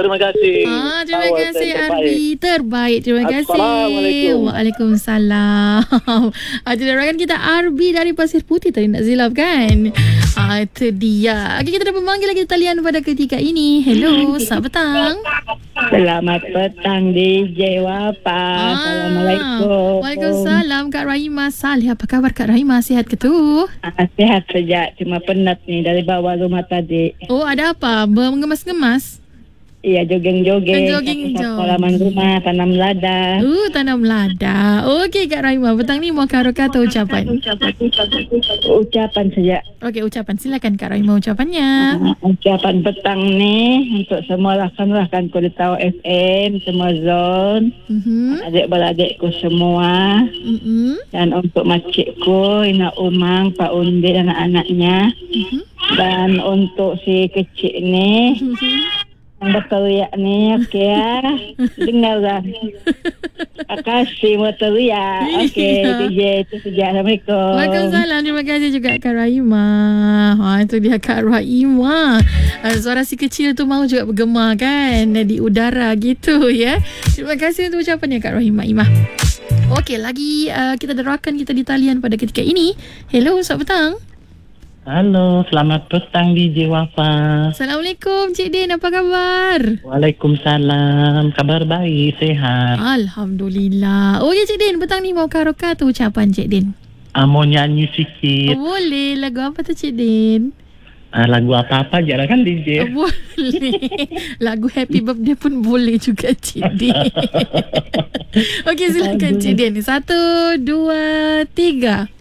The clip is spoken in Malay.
terima kasih. Terima kasih Arbi. Terbaik. Terima kasih. Assalamualaikum. Waalaikumsalam. Rakan kita Arbi dari Pasir Putih tadi nak silap kan? Itu dia. Okay, kita dah memanggil lagi talian pada ketika ini. Hello, selamat petang. Selamat petang DJ Wafa. Assalamualaikum. Waalaikumsalam Kak Rahimah Saleh. Apa khabar Kak Rahimah? Sihat ke tu? Sihat saja. Cuma penat ni dari bawah rumah tadi. Oh, ada apa? Mengemas-ngemas? Iya, jogging-jogging. Halaman rumah, tanam lada. Tanam lada. Okey Kak Rahimah, petang ni mau karaoke atau ucapan? Ucapan saja. Okey, ucapan. Silakan Kak Rahimah ucapannya. Ucapan petang ni untuk semua rakan-rakan Kualitau FM, semua zon, adik-beradikku semua, dan untuk makcikku, Ina Umang, Pak Undi dan anak-anaknya, dan untuk si kecil ni, yang berteriak ni, okey ya. Dengar dah. Kasih mau teriak. Okey, DJ itu saja. Assalamualaikum. Waalaikumsalam. Terima kasih juga Kak Rahimah. Itu dia Kak Rahimah. Suara si kecil tu mau juga bergema kan di udara gitu ya. Terima kasih untuk ucapannya Kak Rahimah. Okey, lagi kita ada rakan kita di talian pada ketika ini. Hello, selamat petang. Halo, selamat petang DJ Wafa. Assalamualaikum Cik Din, apa khabar? Waalaikumsalam, kabar baik, sehat. Alhamdulillah. Oh ya Cik Din, petang ni mau karaoke tu ucapan Cik Din? Mau nyanyi sikit. Boleh, lagu apa tu Cik Din? Lagu apa-apa je lah kan DJ. Boleh. Lagu Happy Birthday pun boleh juga Cik Din. Okey, silakan Cik Din. 1, 2, 3.